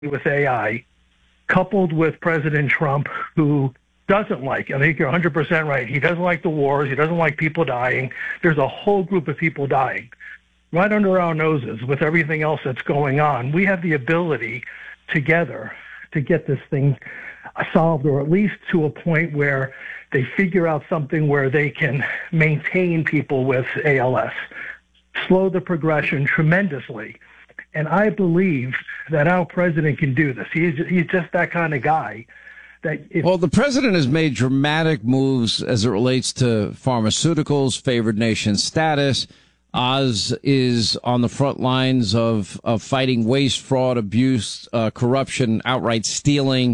with AI, coupled with President Trump, who doesn't like, I think you're 100% right, he doesn't like the wars, he doesn't like people dying. There's a whole group of people dying right under our noses with everything else that's going on. We have the ability together to get this thing solved, or at least to a point where they figure out something where they can maintain people with ALS, slow the progression tremendously. And I believe that our president can do this. He's just that kind of guy. Well, the president has made dramatic moves as it relates to pharmaceuticals, favored nation status. Oz is on the front lines of fighting waste, fraud, abuse, corruption, outright stealing.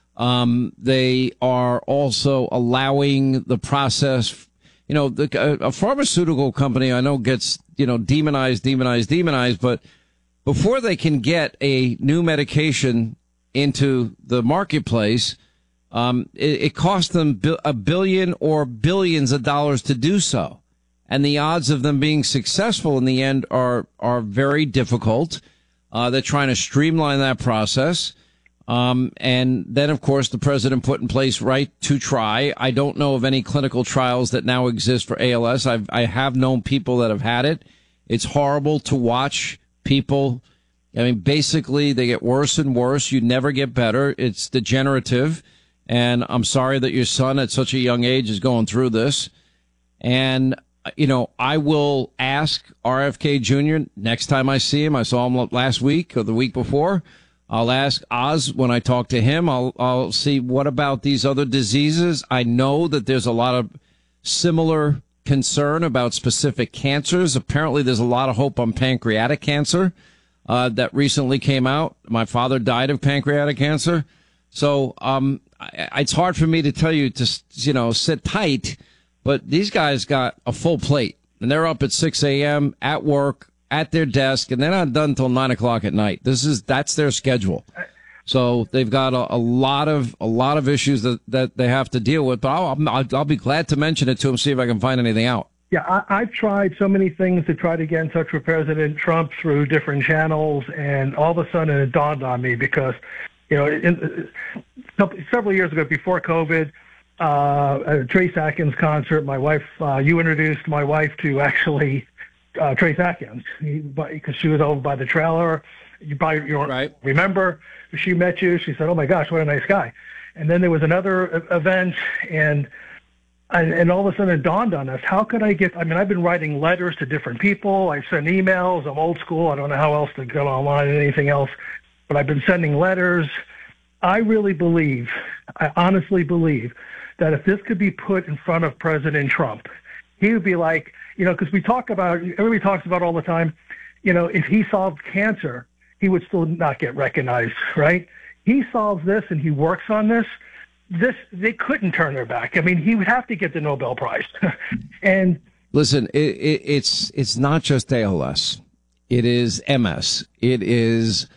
They are also allowing the process. You know, a pharmaceutical company I know gets, demonized, but before they can get a new medication into the marketplace, it costs them $1 billion or billions of dollars to do so. And the odds of them being successful in the end are very difficult. They're trying to streamline that process. And then, of course, the president put in place Right to Try. I don't know of any clinical trials that now exist for ALS. I have known people that have had it. It's horrible to watch people. I mean, basically, they get worse and worse. You never get better. It's degenerative. And I'm sorry that your son at such a young age is going through this. And, I will ask RFK Jr. next time I see him. I saw him last week or the week before. I'll ask Oz when I talk to him. I'll see what about these other diseases. I know that there's a lot of similar concern about specific cancers. Apparently, there's a lot of hope on pancreatic cancer that recently came out. My father died of pancreatic cancer. So it's hard for me to tell you to, sit tight. But these guys got a full plate, and they're up at 6 a.m. at work, at their desk, and they're not done until 9 o'clock at night. That's their schedule. So they've got a lot of issues that they have to deal with. But I'll be glad to mention it to them, see if I can find anything out. Yeah, I've tried so many things to try to get in touch with President Trump through different channels, and all of a sudden it dawned on me because, several years ago, before COVID, at a Trace Atkins concert, my wife, you introduced my wife to actually Trace Atkins, because she was over by the trailer. You probably right. Remember, she met you. She said, "Oh my gosh, what a nice guy." And then there was another event, and all of a sudden it dawned on us: how could I get? I mean, I've been writing letters to different people. I send emails. I'm old school. I don't know how else to get online and anything else, but I've been sending letters. I honestly believe that if this could be put in front of President Trump, he would be like, because everybody talks about all the time, if he solved cancer, he would still not get recognized, right? He solves this and he works on this. They couldn't turn their back. I mean, he would have to get the Nobel Prize. And listen, it's not just ALS. It is MS. It is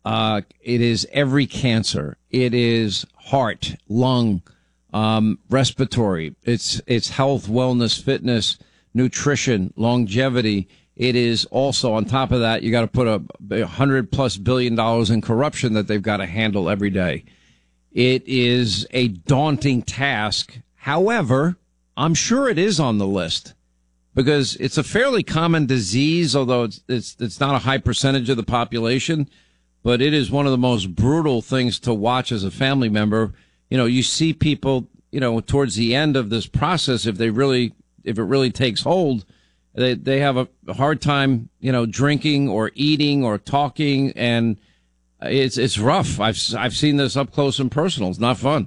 every cancer. It is heart, lung, respiratory. It's health, wellness, fitness, nutrition, longevity. It is also, on top of that, you got to put $100+ billion in corruption that they've got to handle every day. It is a daunting task. However, I'm sure it is on the list because it's a fairly common disease, although it's not a high percentage of the population, but it is one of the most brutal things to watch as a family member. You see people, towards the end of this process, if it really takes hold, they have a hard time, drinking or eating or talking, and it's rough. I've seen this up close and personal. It's not fun.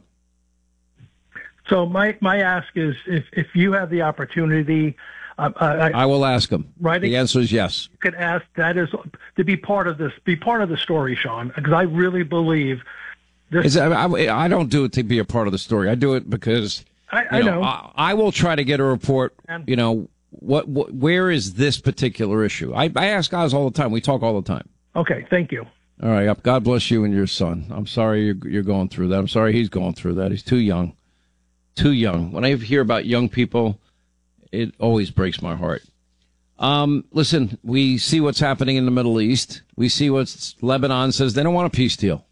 So my ask is, if you have the opportunity, I will ask them. Right? The answer is yes. You could ask that is to be part of this, be part of the story, Sean, because I really believe this. I don't do it to be a part of the story. I do it because I know. I will try to get a report. Where is this particular issue? I ask guys all the time. We talk all the time. Okay, thank you. All right. God bless you and your son. I'm sorry you're going through that. I'm sorry he's going through that. He's too young. Too young. When I hear about young people, it always breaks my heart. Listen, we see what's happening in the Middle East. We see what Lebanon says. They don't want a peace deal.